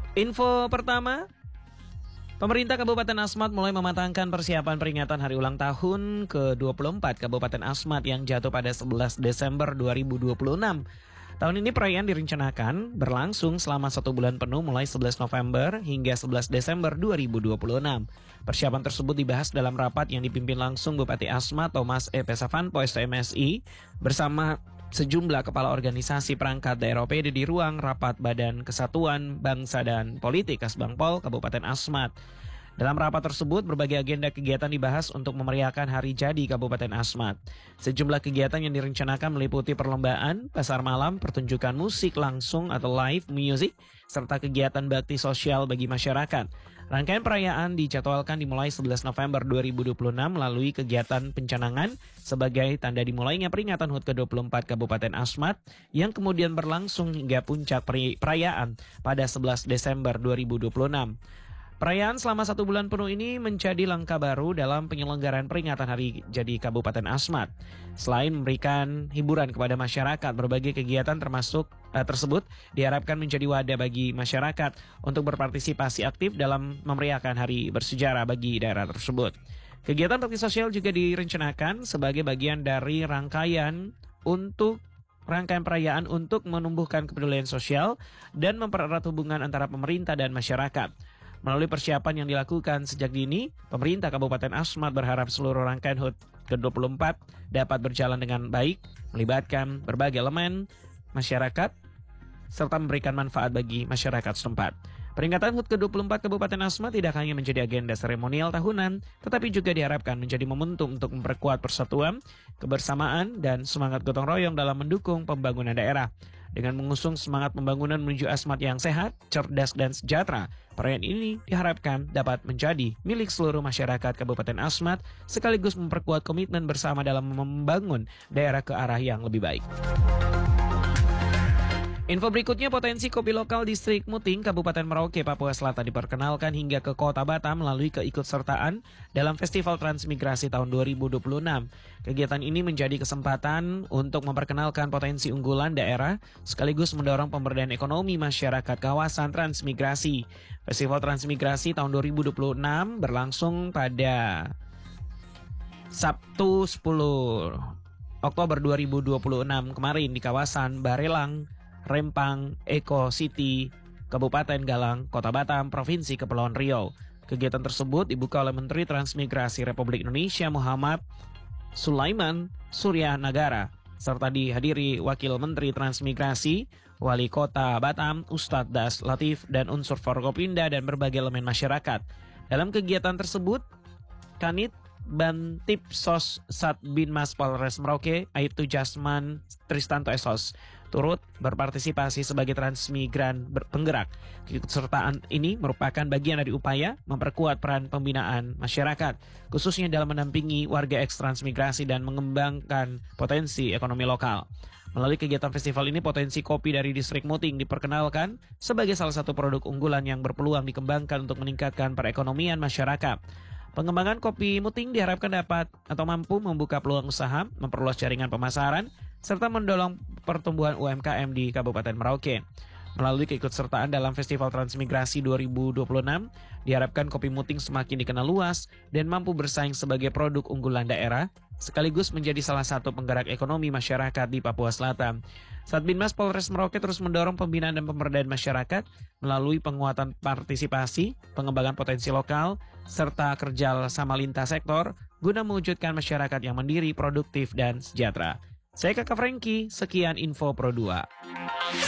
Info pertama, pemerintah Kabupaten Asmat mulai mematangkan persiapan peringatan hari ulang tahun ke-24 Kabupaten Asmat yang jatuh pada 11 Desember 2026. Tahun ini perayaan direncanakan berlangsung selama 1 bulan penuh mulai 11 November hingga 11 Desember 2026. Persiapan tersebut dibahas dalam rapat yang dipimpin langsung Bupati Asmat Thomas E. Pesavanpo STMSI bersama sejumlah kepala organisasi perangkat daerah OPD di ruang rapat Badan Kesatuan Bangsa dan Politik Kasbangpol Kabupaten Asmat. Dalam rapat tersebut, berbagai agenda kegiatan dibahas untuk memeriahkan Hari Jadi Kabupaten Asmat. Sejumlah kegiatan yang direncanakan meliputi perlombaan, pasar malam, pertunjukan musik langsung atau live music, serta kegiatan bakti sosial bagi masyarakat. Rangkaian perayaan dijadwalkan dimulai 11 November 2026 melalui kegiatan pencanangan sebagai tanda dimulainya peringatan HUT ke-24 Kabupaten Asmat yang kemudian berlangsung hingga puncak perayaan pada 11 Desember 2026. Perayaan selama 1 bulan penuh ini menjadi langkah baru dalam penyelenggaraan peringatan Hari Jadi Kabupaten Asmat. Selain memberikan hiburan kepada masyarakat, berbagai kegiatan tersebut diharapkan menjadi wadah bagi masyarakat untuk berpartisipasi aktif dalam memeriahkan hari bersejarah bagi daerah tersebut. Kegiatan bakti sosial juga direncanakan sebagai bagian dari rangkaian perayaan untuk menumbuhkan kepedulian sosial dan mempererat hubungan antara pemerintah dan masyarakat. Melalui persiapan yang dilakukan sejak dini, pemerintah Kabupaten Asmat berharap seluruh rangkaian HUT ke-24 dapat berjalan dengan baik, melibatkan berbagai elemen masyarakat, serta memberikan manfaat bagi masyarakat setempat. Peringatan HUT ke-24 Kabupaten Asmat tidak hanya menjadi agenda seremonial tahunan, tetapi juga diharapkan menjadi momentum untuk memperkuat persatuan, kebersamaan, dan semangat gotong royong dalam mendukung pembangunan daerah. Dengan mengusung semangat pembangunan menuju Asmat yang sehat, cerdas, dan sejahtera, perayaan ini diharapkan dapat menjadi milik seluruh masyarakat Kabupaten Asmat, sekaligus memperkuat komitmen bersama dalam membangun daerah ke arah yang lebih baik. Info berikutnya, potensi kopi lokal distrik Muting, Kabupaten Merauke, Papua Selatan diperkenalkan hingga ke Kota Batam melalui keikutsertaan dalam Festival Transmigrasi tahun 2026. Kegiatan ini menjadi kesempatan untuk memperkenalkan potensi unggulan daerah sekaligus mendorong pemberdayaan ekonomi masyarakat kawasan transmigrasi. Festival Transmigrasi tahun 2026 berlangsung pada Sabtu 10 Oktober 2026 kemarin di kawasan Barelang, Rempang, Eko City, Kabupaten Galang, Kota Batam, Provinsi Kepulauan Riau. Kegiatan tersebut dibuka oleh Menteri Transmigrasi Republik Indonesia Muhammad Sulaiman Surya Nagara, serta dihadiri Wakil Menteri Transmigrasi, Wali Kota Batam, Ustadz Das Latif, dan unsur Forkopimda dan berbagai elemen masyarakat. Dalam kegiatan tersebut, Kanit Bantipsos Satbinmas Polres Merauke, Aibtu Jasman Tristanto Esos, turut berpartisipasi sebagai transmigran penggerak. Keikutsertaan ini merupakan bagian dari upaya memperkuat peran pembinaan masyarakat, khususnya dalam mendampingi warga eks-transmigrasi dan mengembangkan potensi ekonomi lokal. Melalui kegiatan festival ini, potensi kopi dari distrik Muting diperkenalkan sebagai salah satu produk unggulan yang berpeluang dikembangkan untuk meningkatkan perekonomian masyarakat. Pengembangan kopi Muting diharapkan dapat atau mampu membuka peluang usaha, memperluas jaringan pemasaran, serta mendorong pertumbuhan UMKM di Kabupaten Merauke. Melalui keikutsertaan dalam Festival Transmigrasi 2026, diharapkan kopi Muting semakin dikenal luas dan mampu bersaing sebagai produk unggulan daerah, sekaligus menjadi salah satu penggerak ekonomi masyarakat di Papua Selatan. Satbinmas Polres Merauke terus mendorong pembinaan dan pemberdayaan masyarakat melalui penguatan partisipasi, pengembangan potensi lokal, serta kerja sama lintas sektor guna mewujudkan masyarakat yang mandiri, produktif, dan sejahtera. Saya Kakak Franky, sekian info Pro 2.